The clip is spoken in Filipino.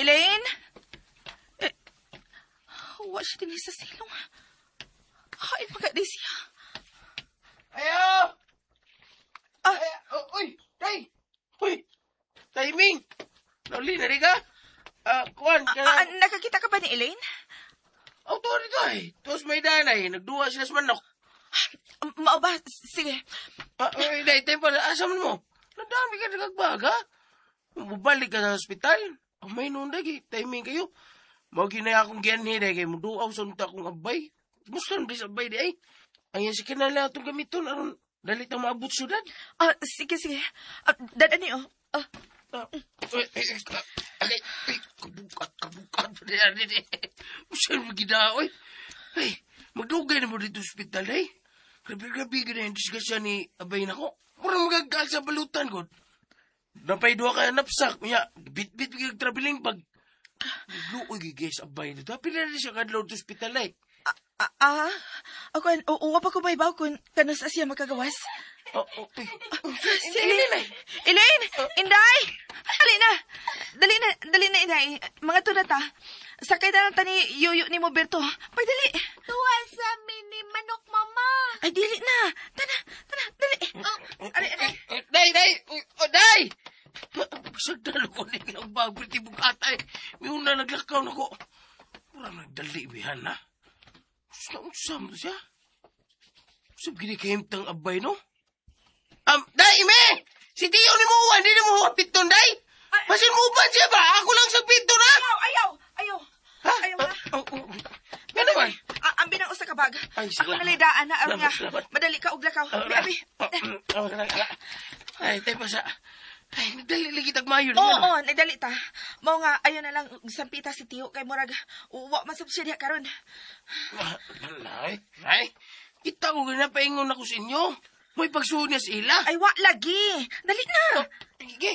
Elaine? Wa siya din sa silong. Hain magaday siya. Ayaw! Ah. Uy! Day! Uy! Timing! Nauli na rin ka? Kuhan ka na. Nakakita ka ba ni Elaine? Auto dito eh. Tapos may danay. Nagduwa sila sa manok. Mao ba? Sige. Uy, Day, tayo pala. Asam mo? Nadami ka nagagbaga. Mabalik ka sa hospital. May noon, Day. Timing kayo. Mau ginaya akong gianhi, Day. Kaya muduaw sa unta akong abay. Gusto nang sa abay, Day. Ayan si kinala itong gamiton. Aron, dalit ang maabot syudad. Sige. Dadani, oh. Kabukat pa niya rin eh. Saan mo ginaoy? Ay, magdugay na mo dito sa hospital, eh. Grabe-grabe ka na yung disgasya ni abay na ko. Murang magagal sa balutan ko. Napay doa ka napsak. Miya, bit-bit ka traveling pag... Luoy gigay sa abay nito. Pila na siya kadlaw sa hospital, eh. Ako, uwa pa ko may baw kung kanos siya makagawas. Si Elaine, Elaine! Inday! Dali na, Inday. Mga tunat, sakay na lang tani yuyo ni Moberto. Pagdali. Tuwan sa mini manok, mama. Ay, dili na. Tana, dali. Day! Pasagdalo ko na yung bago ti bukatay. May una naglakaw na ko. Murang nagdali, bihan na. Saan mo siya? Saan ginikahimtang abay, no? Day, ime! Si Tio ni mo uwan, di na mo hapit ton, Day! Masin mo uban siya ba? Ako lang sa pinto na! Ayaw! Ha? Ayaw na. Ano naman? Ang binang usa ka bag. Ay, Ako salamat. nalidaan na aron nga. Salamat. Madali ka og lakaw. Abi. Ay, tayo pa sa... Ay, nagdali kitag mayon. Oo, nagdali ta. Mao nga ayo na lang sampita si Tio kay murag uwa man sab siya diha karon. Ay, kita ko na paingon ako sa inyo. May pagsuon niya sa ila. Ay wa lagi. Dali na. Sige.